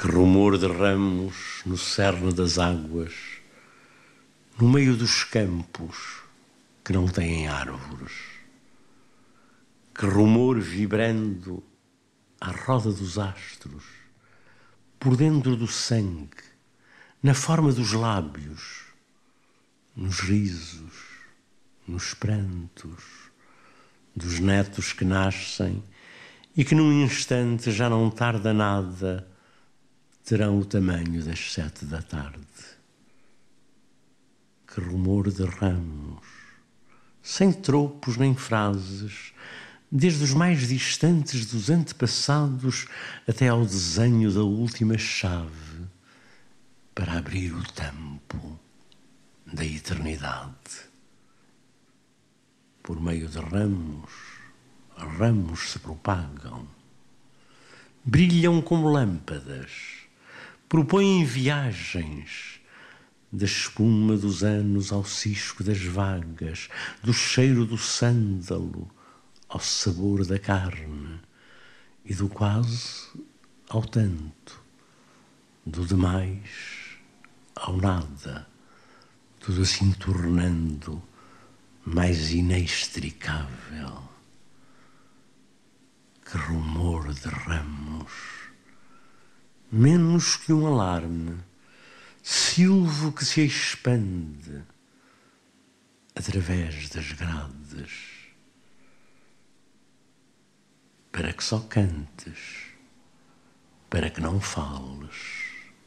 Que rumor de ramos no cerne das águas, no meio dos campos que não têm árvores. Que rumor vibrando à roda dos astros, por dentro do sangue, na forma dos lábios, nos risos, nos prantos, dos netos que nascem e que num instante, já não tarda nada, terão o tamanho das 7 da tarde. Que rumor de ramos, sem tropos nem frases, desde os mais distantes dos antepassados até ao desenho da última chave para abrir o tempo da eternidade. Por meio de ramos, ramos se propagam, brilham como lâmpadas, propõem viagens da espuma dos anos ao cisco das vagas, do cheiro do sândalo ao sabor da carne e do quase ao tanto, do demais ao nada, tudo assim tornando mais inextricável. Que rumor de ramos, menos que um alarme, silvo que se expande através das grades, para que só cantes, para que não fales.